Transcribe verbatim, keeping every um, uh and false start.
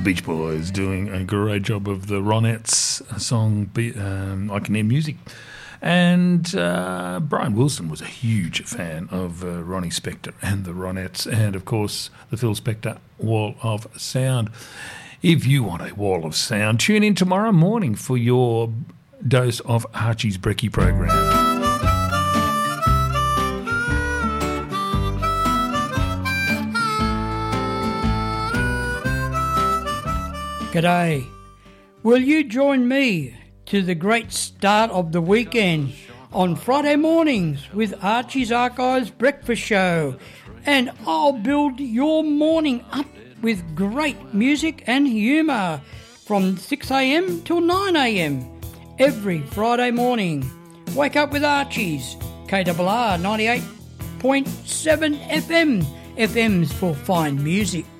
Beach Boys doing a great job of the Ronettes song, um, I Can Hear Music. And uh, Brian Wilson was a huge fan of uh, Ronnie Spector and the Ronettes, and, of course, the Phil Spector Wall of Sound. If you want a wall of sound, tune in tomorrow morning for your dose of Archie's Brekkie program. G'day. Will you join me to the great start of the weekend on Friday mornings with Archie's Archives Breakfast Show? And I'll build your morning up with great music and humour from six a.m. till nine a.m. every Friday morning. Wake up with Archie's, K R R ninety-eight point seven F M. F M's for fine music.